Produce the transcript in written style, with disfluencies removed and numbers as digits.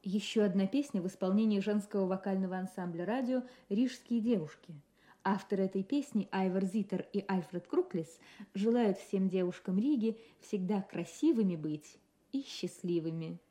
Еще одна песня в исполнении женского вокального ансамбля радио «Рижские девушки». Авторы этой песни Айвар Зитер и Альфред Круклис желают всем девушкам Риги всегда красивыми быть и счастливыми.